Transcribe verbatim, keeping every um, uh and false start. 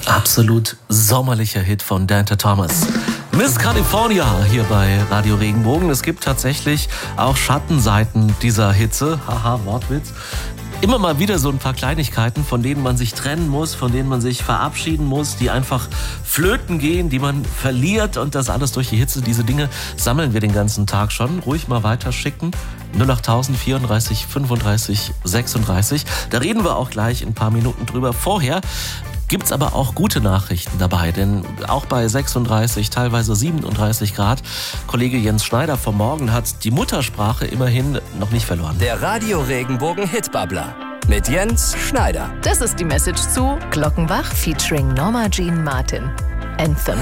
Absolut sommerlicher Hit von Dante Thomas. Miss California hier bei Radio Regenbogen. Es gibt tatsächlich auch Schattenseiten dieser Hitze. Haha, Wortwitz. Immer mal wieder so ein paar Kleinigkeiten, von denen man sich trennen muss, von denen man sich verabschieden muss, die einfach flöten gehen, die man verliert und das alles durch die Hitze. Diese Dinge sammeln wir den ganzen Tag schon. Ruhig mal weiterschicken. null acht tausend vierunddreißig fünfunddreißig sechsunddreißig. Da reden wir auch gleich in ein paar Minuten drüber. Vorher gibt's aber auch gute Nachrichten dabei, denn auch bei sechsunddreißig, teilweise siebenunddreißig Grad, Kollege Jens Schneider vom Morgen hat die Muttersprache immerhin noch nicht verloren. Der Radio Regenbogen Hitbabbler mit Jens Schneider. Das ist die Message zu Glockenbach featuring Norma Jean Martin. Anthem.